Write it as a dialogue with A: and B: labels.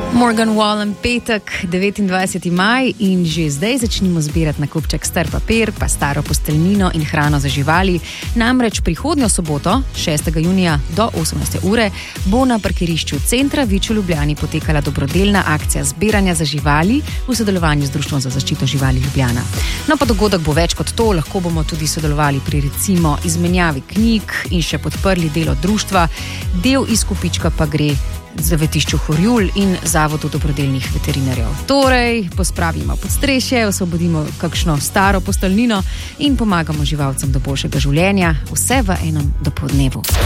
A: Morgan Wallen, petek, 29. maj in že zdaj začnimo zbirati na kupček star papir, pa staro posteljnino in hrano za živali. Namreč prihodnjo soboto, 6. junija do 18. ure, bo na parkirišču centra Vič v Ljubljani potekala dobrodelna akcija zbiranja za živali v sodelovanju z Društvom za zaščito živali Ljubljana. No pa dogodek bo več kot to, lahko bomo tudi sodelovali pri recimo izmenjavi knjig in še podprli delo društva, del izkupička pa gre Zavetišču Horjul in Zavodu dobrodelnih veterinarjev. Torej, pospravimo podstrešje, osvobodimo kakšno staro posteljnino in pomagamo živalcem do boljšega življenja, vse v enem dopoldnevu.